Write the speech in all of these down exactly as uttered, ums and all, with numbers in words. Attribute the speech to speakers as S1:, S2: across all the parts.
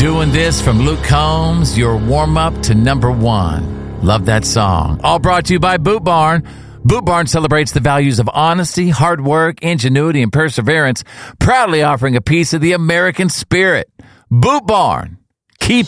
S1: Doing This from Luke Combs, your warm-up to number one. Love that song. All brought to you by Boot Barn. Boot Barn celebrates the values of honesty, hard work, ingenuity, and perseverance, proudly offering a piece of the American spirit. Boot Barn. Keep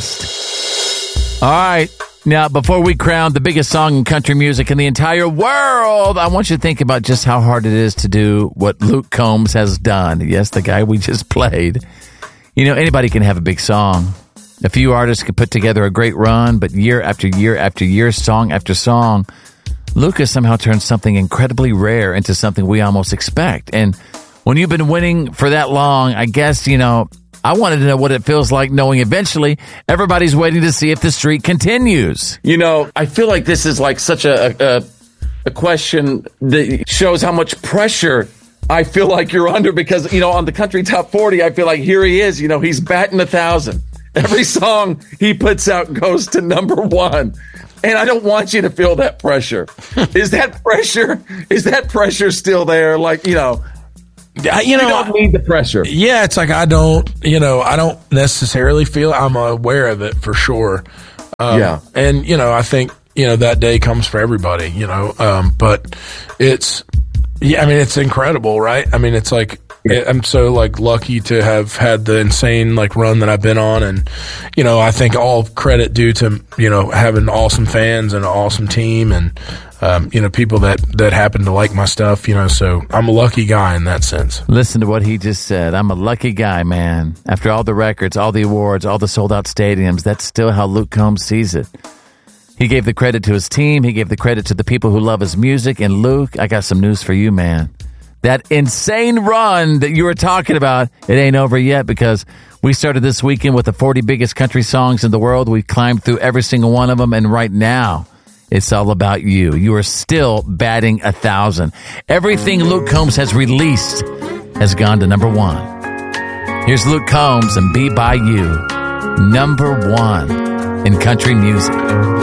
S1: West. All right. Now, before we crown the biggest song in country music in the entire world, I want you to think about just how hard it is to do what Luke Combs has done. Yes, the guy we just played. You know, anybody can have a big song. A few artists can put together a great run, but year after year after year, song after song, Luke has somehow turned something incredibly rare into something we almost expect. And when you've been winning for that long, I guess, you know, I wanted to know what it feels like knowing eventually everybody's waiting to see if the streak continues.
S2: You know, I feel like this is like such a, a, a question that shows how much pressure I feel like you're under because, you know, on the Country Top forty, I feel like here he is, you know, he's batting a thousand. Every song he puts out goes to number one. And I don't want you to feel that pressure. Is that pressure? Is that pressure still there? Like, you know,
S3: I, you know,
S2: you don't need the pressure.
S3: Yeah, it's like I don't, you know, I don't necessarily feel I'm aware of it for sure. Um,
S2: yeah.
S3: And, you know, I think, you know, that day comes for everybody, you know, um, but it's, yeah, I mean, it's incredible, right? I mean, it's like, I'm so like lucky to have had the insane like run that I've been on. And, you know, I think all credit due to, you know, having awesome fans and an awesome team and, um, you know, people that, that happen to like my stuff, you know, so I'm a lucky guy in that sense.
S1: Listen to what he just said. I'm a lucky guy, man. After all the records, all the awards, all the sold out stadiums, that's still how Luke Combs sees it. He gave the credit to his team. He gave the credit to the people who love his music. And Luke, I got some news for you, man. That insane run that you were talking about, it ain't over yet because we started this weekend with the forty biggest country songs in the world. We've climbed through every single one of them. And right now, it's all about you. You are still batting a thousand. Everything Luke Combs has released has gone to number one. Here's Luke Combs and Be By You, number one in country music.